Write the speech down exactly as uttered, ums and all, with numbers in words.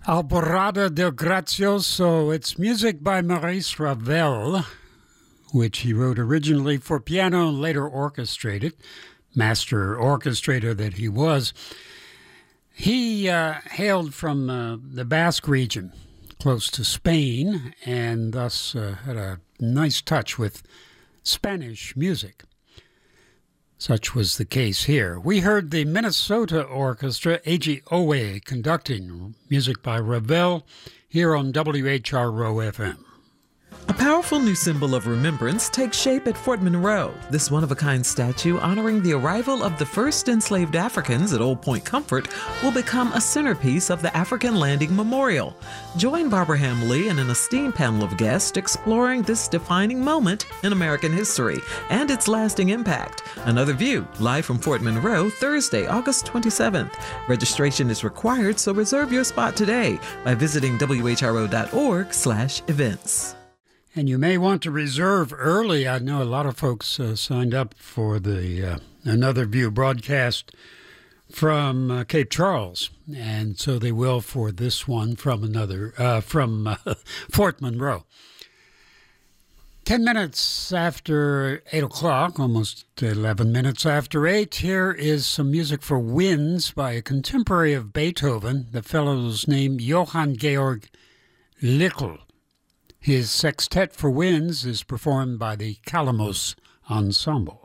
Alborada del Grazioso. It's music by Maurice Ravel, which he wrote originally for piano and later orchestrated, master orchestrator that he was. He uh, hailed from uh, the Basque region, close to Spain, and thus uh, had a nice touch with Spanish music. Such was the case here. We heard the Minnesota Orchestra, A G Owe, conducting music by Ravel here on W H R O F M. A powerful new symbol of remembrance takes shape at Fort Monroe. This one-of-a-kind statue honoring the arrival of the first enslaved Africans at Old Point Comfort will become a centerpiece of the African Landing Memorial. Join Barbara Hamley and an esteemed panel of guests exploring this defining moment in American history and its lasting impact. Another View, live from Fort Monroe, Thursday, August twenty-seventh. Registration is required, so reserve your spot today by visiting W H R O dot org slash events. And you may want to reserve early. I know a lot of folks uh, signed up for the uh, Another View broadcast from uh, Cape Charles, and so they will for this one from another uh, from uh, Fort Monroe. Ten minutes after eight o'clock, almost eleven minutes after eight, here is some music for winds by a contemporary of Beethoven, the fellow's name Johann Georg Lickl. His sextet for winds is performed by the Calamos Ensemble.